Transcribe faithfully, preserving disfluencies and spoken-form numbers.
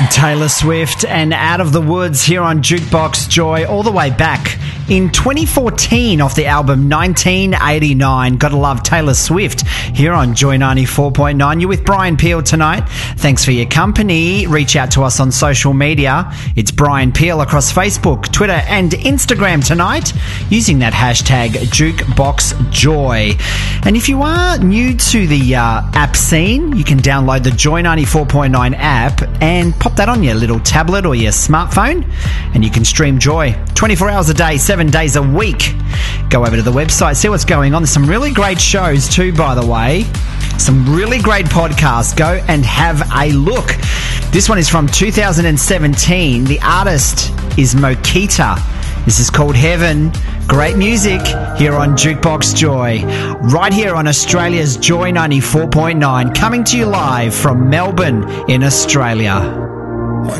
Taylor Swift and Out of the Woods here on Jukebox Joy, all the way back in twenty fourteen off the album nineteen eighty-nine. Gotta love Taylor Swift here on Joy ninety-four point nine. You're with Brian Peel tonight. Thanks for your company. Reach out to us on social media. It's Brian Peel across Facebook, Twitter and Instagram tonight using that hashtag Jukebox Joy. And if you are new to the uh, app scene, you can download the Joy ninety-four point nine app and pop that on your little tablet or your smartphone, and you can stream Joy twenty-four hours a day, seven days a week. Go over to the website, see what's going on. There's some really great shows too, by the way. Some really great podcasts. Go and have a look. This one is from two thousand seventeen. The artist is Mokita. This is called Heaven. Great music here on Jukebox Joy. Right here on Australia's Joy ninety-four point nine. Coming to you live from Melbourne in Australia.